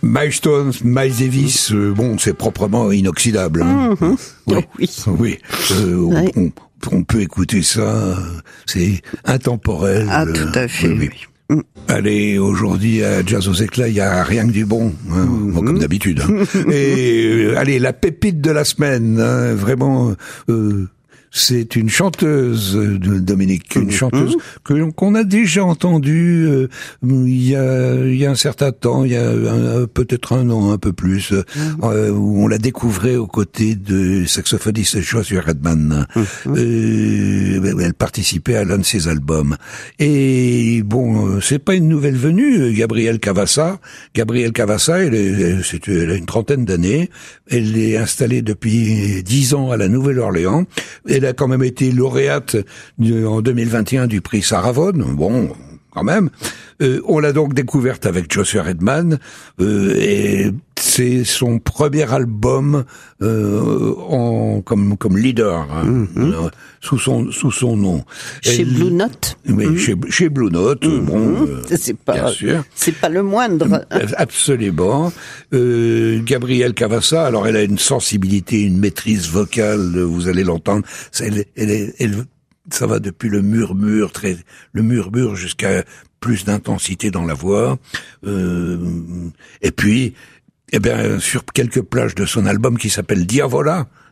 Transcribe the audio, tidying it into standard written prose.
Miles Stones, Miles Davis, bon, c'est proprement inoxydable. Hein. Oui. On peut écouter ça, c'est intemporel. Ah, tout à fait. Oui. Allez, aujourd'hui à Jazz aux éclats, il y a rien que du bon, hein, bon, comme d'habitude. Hein. Et allez, la pépite de la semaine, hein, vraiment. C'est une chanteuse, Dominique, une chanteuse qu'on a déjà entendue il y a un certain temps, il y a peut-être un an, un peu plus, où on la découvrait aux côtés de saxophoniste Joshua Redman. Elle participait à l'un de ses albums. Et bon, c'est pas une nouvelle venue, Gabrielle Cavassa. Gabrielle Cavassa, elle a une trentaine d'années. Elle est installée depuis 10 ans à la Nouvelle-Orléans. Elle a quand même été lauréate en 2021 du prix Sarah Vaughan. Bon, quand même. On l'a donc découverte avec Joshua Redman, et c'est son premier album comme leader, hein, sous son nom. Chez Blue Note. Oui, chez Blue Note. Bon, bien sûr. C'est pas le moindre. Absolument. Gabrielle Cavassa, alors elle a une sensibilité, une maîtrise vocale, vous allez l'entendre. Ça va depuis le murmure jusqu'à plus d'intensité dans la voix. Et puis, sur quelques plages de son album qui s'appelle Diavola,